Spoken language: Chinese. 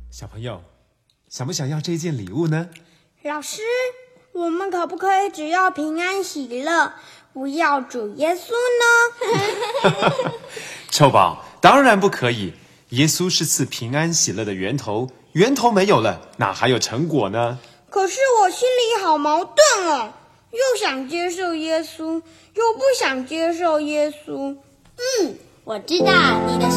小朋友，想不想要这件礼物呢？ 老师，我们可不可以只要平安喜乐，不要主耶稣呢？ 臭宝，当然不可以。耶稣是赐平安喜乐的源头，源头没有了，哪还有成果呢？ 可是我心里好矛盾哦，又想接受耶稣，又不想接受耶稣。 我知道你的